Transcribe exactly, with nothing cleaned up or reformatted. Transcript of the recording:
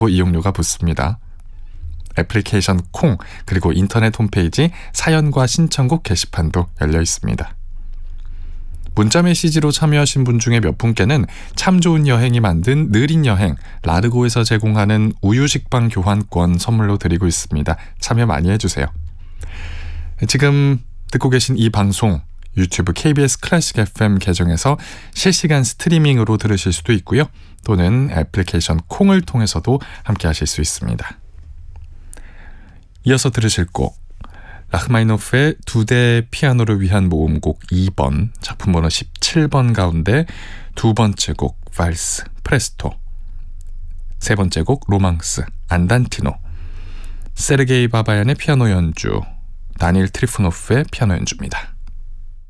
이용료가 붙습니다. 애플리케이션 콩 그리고 인터넷 홈페이지 사연과 신청곡 게시판도 열려 있습니다. 문자 메시지로 참여하신 분 중에 몇 분께는 참 좋은 여행이 만든 느린 여행 라르고에서 제공하는 우유 식빵 교환권 선물로 드리고 있습니다. 참여 많이 해주세요. 지금 듣고 계신 이 방송 유튜브 케이비에스 클래식 에프엠 계정에서 실시간 스트리밍으로 들으실 수도 있고요. 또는 애플리케이션 콩을 통해서도 함께 하실 수 있습니다. 이어서 들으실 곡 라흐마니노프의 두 대 피아노를 위한 모음곡 이 번 작품 번호 십칠 번 가운데 두 번째 곡 발스 프레스토, 세 번째 곡 로망스 안단티노, 세르게이 바바얀의 피아노 연주, 다니엘 트리포노프의 피아노 연주입니다.